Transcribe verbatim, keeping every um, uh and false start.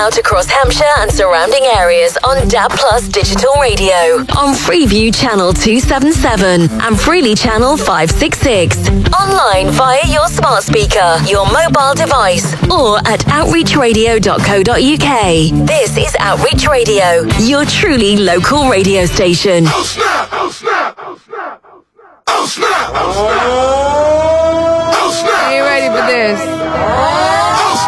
out across Hampshire and surrounding areas on D A B Plus Digital Radio, on Freeview Channel two seventy-seven and Freely Channel five sixty-six. Online via your smart speaker, your mobile device, or at outreach radio dot co dot uk. This is Outreach Radio, your truly local radio station. Oh snap! Oh snap! Oh snap! Oh snap! Oh snap! Oh snap! Are you ready for this?